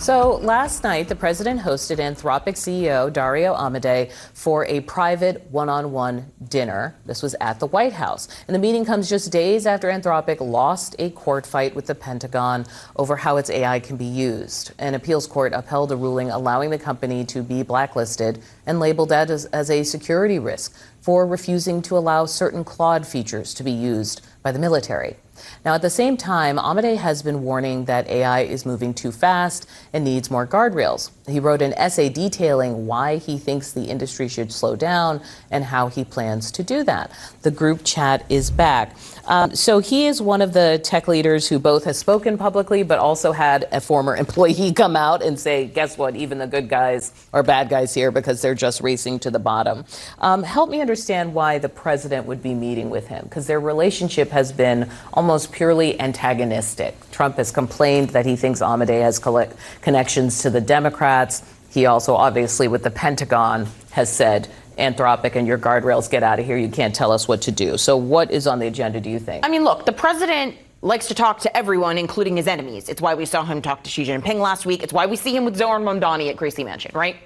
So last night, the president hosted Anthropic CEO Dario Amodei for a private one-on-one dinner. This was at the White House. And the meeting comes just days after Anthropic lost a court fight with the Pentagon over how its AI can be used. An appeals court upheld a ruling allowing the company to be blacklisted and labeled as a security risk for refusing to allow certain Claude features to be used by the military. Now, at the same time, Amodei has been warning that AI is moving too fast and needs more guardrails. He wrote an essay detailing why he thinks the industry should slow down and how he plans to do that. The group chat is back. So he is one of the tech leaders who both has spoken publicly, but also had a former employee come out and say, guess what, even the good guys are bad guys here because they're just racing to the bottom. Help me understand why the president would be meeting with him, because their relationship has been almost purely antagonistic. Trump has complained that he thinks Amodei has connections to the Democrats. He also, obviously, with the Pentagon, has said, Anthropic and your guardrails, get out of here. You can't tell us what to do. So what is on the agenda, do you think? I mean, look, the president likes to talk to everyone, including his enemies. It's why we saw him talk to Xi Jinping last week. It's why we see him with Zohran Mamdani at Gracie Mansion, right?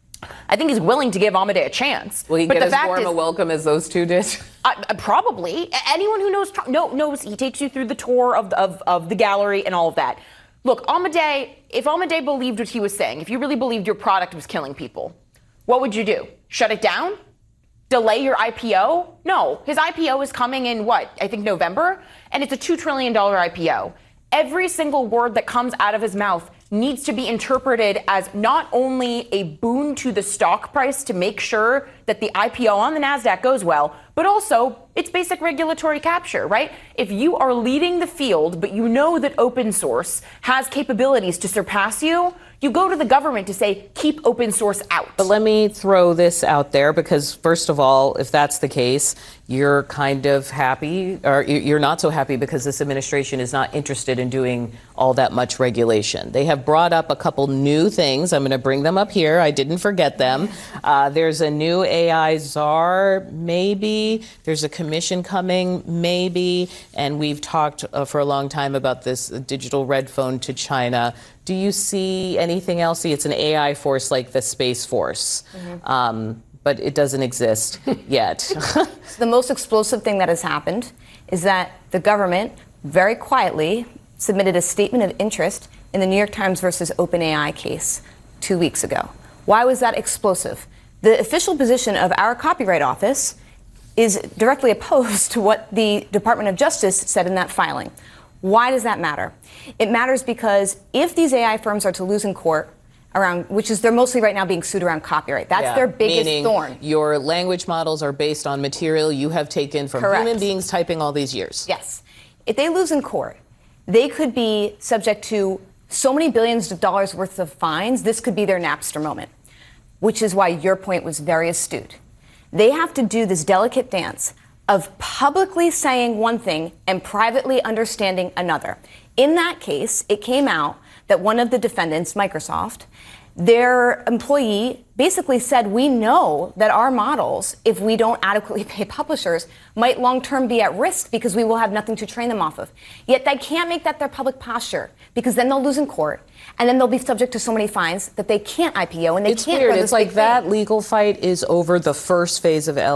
I think he's willing to give Amodei a chance. Will he get as warm a welcome as those two did? Probably. Anyone who knows Trump knows he takes you through the tour of the gallery and all of that. Look, if Amodei believed what he was saying, if you really believed your product was killing people, what would you do? Shut it down? Delay your IPO? No. His IPO is coming in, I think November? And it's a $2 trillion IPO. Every single word that comes out of his mouth needs to be interpreted as not only a boon to the stock price to make sure that the IPO on the NASDAQ goes well, but also it's basic regulatory capture, right? If you are leading the field, but you know that open source has capabilities to surpass you, you go to the government to say, keep open source out. But let me throw this out there, because first of all, if that's the case, you're kind of happy, or you're not so happy because this administration is not interested in doing all that much regulation. They have brought up a couple new things. I'm going to bring them up here. I didn't forget them. There's a new AI czar, maybe. There's a commission coming, maybe. And we've talked for a long time about this digital red phone to China. Do you see anything else? See, it's an AI force like the Space Force, but it doesn't exist yet. So the most explosive thing that has happened is that the government very quietly submitted a statement of interest in the New York Times versus OpenAI case 2 weeks ago. Why was that explosive? The official position of our Copyright Office is directly opposed to what the Department of Justice said in that filing. Why does that matter? It matters because if these AI firms are to lose in court around, which is they're mostly right now being sued around copyright. That's their biggest thorn. Your language models are based on material you have taken from human beings typing all these years. Yes. If they lose in court, they could be subject to so many billions of dollars worth of fines. This could be their Napster moment, which is why your point was very astute. They have to do this delicate dance of publicly saying one thing and privately understanding another. In that case, it came out that one of the defendants, Microsoft, their employee basically said, we know that our models, if we don't adequately pay publishers, might long-term be at risk because we will have nothing to train them off of. Yet they can't make that their public posture because then they'll lose in court and then they'll be subject to so many fines that they can't IPO and they can't. It's weird. It's like that legal fight is over the first phase of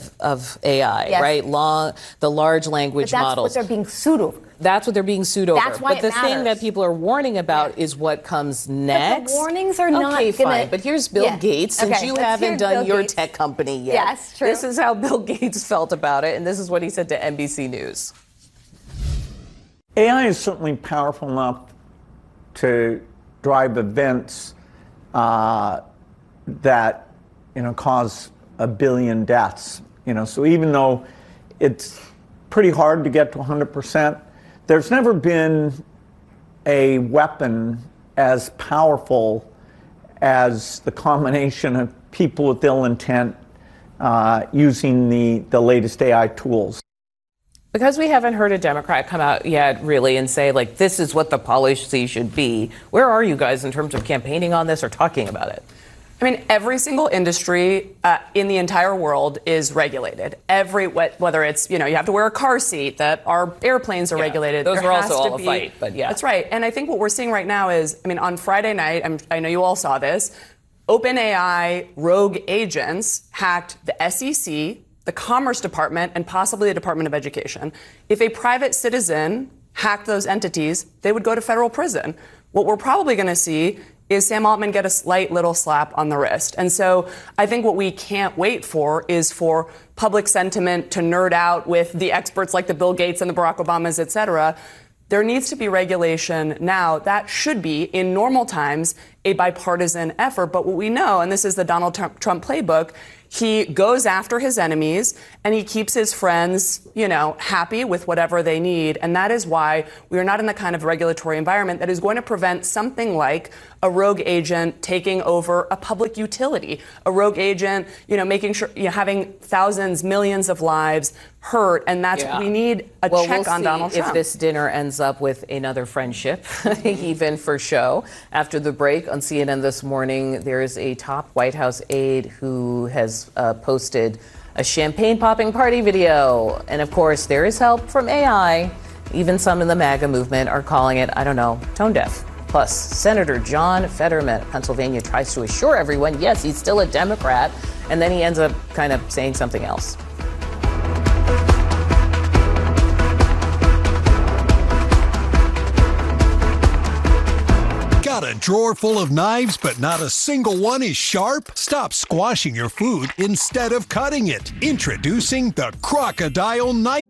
AI, yes. Right? The large language models. That's what they're being sued over. That's what they're being sued over. That's why but the thing that people are warning about is what comes next. But the warnings are not okay, fine. But here's Bill Gates, since you haven't done your tech company yet. Yes, true. This is how Bill Gates felt about it, and this is what he said to NBC News. AI is certainly powerful enough to drive events that cause 1 billion deaths. So even though it's pretty hard to get to 100%, there's never been a weapon as powerful as the combination of people with ill intent using the latest AI tools. Because we haven't heard a Democrat come out yet, really, and say, like, this is what the policy should be, where are you guys in terms of campaigning on this or talking about it? I mean, every single industry in the entire world is regulated. Whether it's, you have to wear a car seat, that our airplanes are regulated. Those There are has also to all a be- fight, but yeah. That's right. And I think what we're seeing right now is, I mean, on Friday night, I know you all saw this, OpenAI rogue agents hacked the SEC, the Commerce Department, and possibly the Department of Education. If a private citizen hacked those entities, they would go to federal prison. What we're probably going to see is Sam Altman get a slight little slap on the wrist. And so I think what we can't wait for is for public sentiment to nerd out with the experts like the Bill Gates and the Barack Obamas, et cetera. There needs to be regulation now. That should be, in normal times, a bipartisan effort. But what we know, and this is the Donald Trump playbook, he goes after his enemies and he keeps his friends, happy with whatever they need. And that is why we are not in the kind of regulatory environment that is going to prevent something like a rogue agent taking over a public utility, a rogue agent, making sure having thousands, millions of lives hurt. And that's we need a check on Donald Trump. If this dinner ends up with another friendship, even for show. After the break on CNN this morning, there is a top White House aide who has posted a champagne popping party video. And of course, there is help from AI. Even some in the MAGA movement are calling it, tone deaf. Plus, Senator John Fetterman of Pennsylvania tries to assure everyone, yes, he's still a Democrat. And then he ends up kind of saying something else. Got a drawer full of knives, but not a single one is sharp? Stop squashing your food instead of cutting it. Introducing the Crocodile Knife.